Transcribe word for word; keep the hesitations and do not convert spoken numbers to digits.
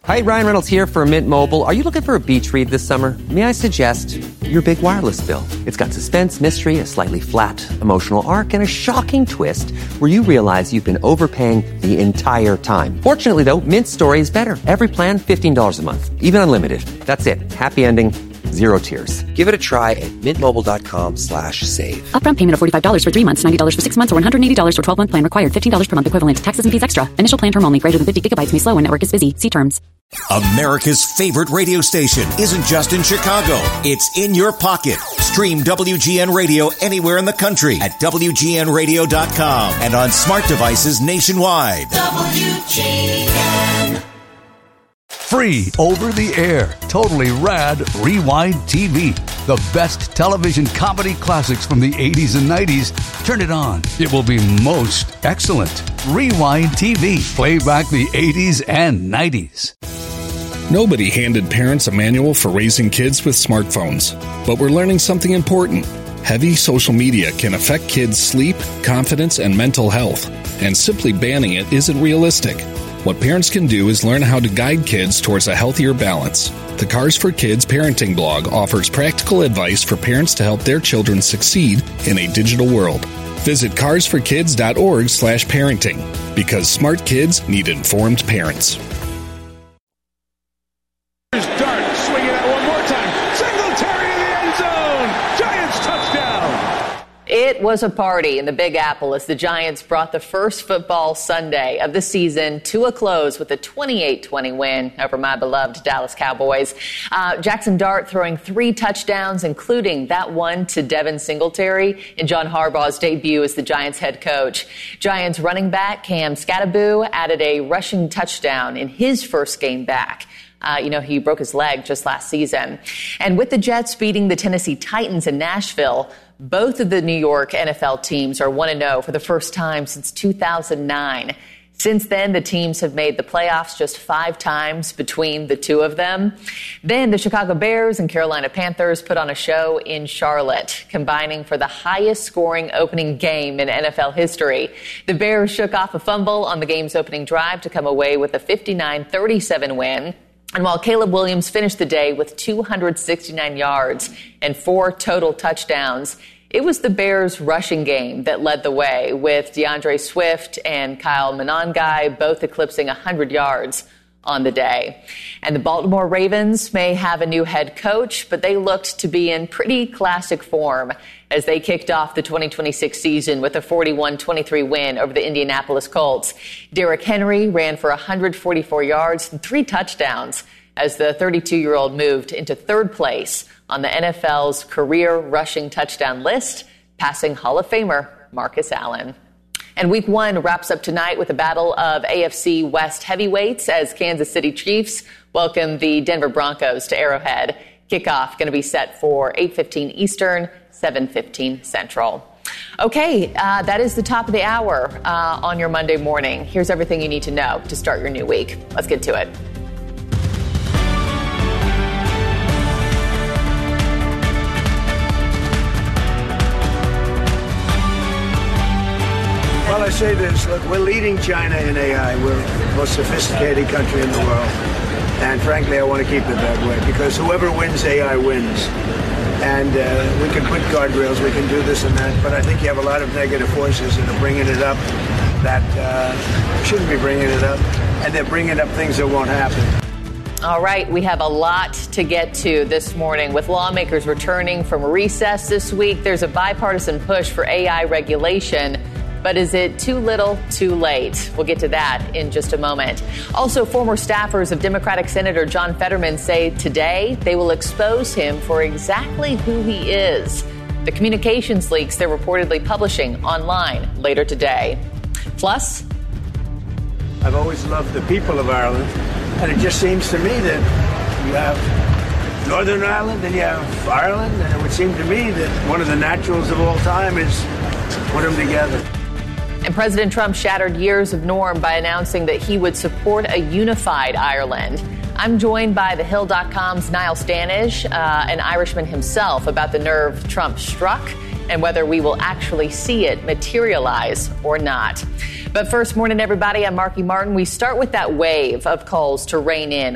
Hi, Ryan Reynolds here for Mint Mobile. Are you looking for a beach read this summer? May I suggest your big wireless bill? It's got suspense, mystery, a slightly flat emotional arc, and a shocking twist where you realize you've been overpaying the entire time. Fortunately, though, Mint's story is better. Every plan, fifteen dollars a month. Even unlimited. That's it. Happy ending. Zero tears. Give it a try at mintmobile.com slash save. Upfront payment of forty-five dollars for three months, ninety dollars for six months, or one hundred eighty dollars for twelve-month plan required. fifteen dollars per month equivalent. Taxes and fees extra. Initial plan term only. Greater than fifty gigabytes may slow when network is busy. See terms. America's favorite radio station isn't just in Chicago. It's in your pocket. Stream W G N Radio anywhere in the country at W G N radio dot com and on smart devices nationwide. W G N. Free over the air, totally rad Rewind T V. The best television comedy classics from the eighties and nineties. Turn it on. It will be most excellent. Rewind T V. Play back the eighties and nineties. Nobody handed parents a manual for raising kids with smartphones, but we're learning something important. Heavy social media can affect kids' sleep, confidence, and mental health, and simply banning it isn't realistic. What parents can do is learn how to guide kids towards a healthier balance. The Cars for Kids parenting blog offers practical advice for parents to help their children succeed in a digital world. Visit cars for kids dot org slash parenting, because smart kids need informed parents. Dart swinging it one more time. Singletary in the end zone. Giants touchdown. It was a party in the Big Apple as the Giants brought the first football Sunday of the season to a close with a twenty-eight twenty win over my beloved Dallas Cowboys. Uh, Jackson Dart throwing three touchdowns, including that one to Devin Singletary in John Harbaugh's debut as the Giants head coach. Giants running back Cam Skattebo added a rushing touchdown in his first game back. Uh, you know, he broke his leg just last season. And with the Jets beating the Tennessee Titans in Nashville, both of the New York N F L teams are one and oh for the first time since two thousand nine. Since then, the teams have made the playoffs just five times between the two of them. Then the Chicago Bears and Carolina Panthers put on a show in Charlotte, combining for the highest scoring opening game in N F L history. The Bears shook off a fumble on the game's opening drive to come away with a fifty-nine thirty-seven win. And while Caleb Williams finished the day with two hundred sixty-nine yards and four total touchdowns, it was the Bears' rushing game that led the way, with DeAndre Swift and Kyle Monangai both eclipsing one hundred yards on the day. And the Baltimore Ravens may have a new head coach, but they looked to be in pretty classic form as they kicked off the twenty twenty-six season with a forty-one twenty-three win over the Indianapolis Colts. Derrick Henry ran for one hundred forty-four yards and three touchdowns as the thirty-two-year-old moved into third place on the N F L's career rushing touchdown list, passing Hall of Famer Marcus Allen. And week one wraps up tonight with a battle of A F C West heavyweights as Kansas City Chiefs welcome the Denver Broncos to Arrowhead. Kickoff going to be set for eight fifteen Eastern, seven fifteen Central. Okay, uh, that is the top of the hour uh, on your Monday morning. Here's everything you need to know to start your new week. Let's get to it. Well, I say this, look, we're leading China in A I. We're the most sophisticated country in the world. And frankly, I want to keep it that way because whoever wins A I wins. And uh, we can put guardrails, we can do this and that, but I think you have a lot of negative forces that are bringing it up that uh, shouldn't be bringing it up. And they're bringing up things that won't happen. All right, we have a lot to get to this morning. With lawmakers returning from recess this week, there's a bipartisan push for A I regulation. But is it too little, too late? We'll get to that in just a moment. Also, former staffers of Democratic Senator John Fetterman say today they will expose him for exactly who he is. The communications leaks they're reportedly publishing online later today. Plus, I've always loved the people of Ireland, and it just seems to me that you have Northern Ireland and you have Ireland, and it would seem to me that one of the naturals of all time is put them together. And President Trump shattered years of norm by announcing that he would support a unified Ireland. I'm joined by The Hill dot com's Niall Stanish, uh, an Irishman himself, about the nerve Trump struck and whether we will actually see it materialize or not. But first, morning, everybody. I'm Marky Martin. We start with that wave of calls to rein in